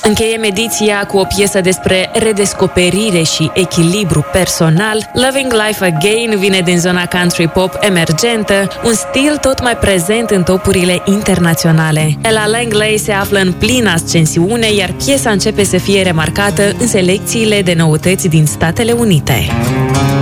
Încheiem ediția cu o piesă despre redescoperire și echilibru personal. Loving Life Again vine din zona country pop emergentă, un stil tot mai prezent în topurile internaționale. Ella Langley se află în plină ascensiune, iar piesa începe să fie remarcată în selecțiile de noutăți din Statele Unite.